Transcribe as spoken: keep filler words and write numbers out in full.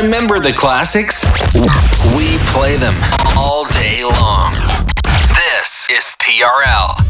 Remember the classics? We play them all day long. This is T R L.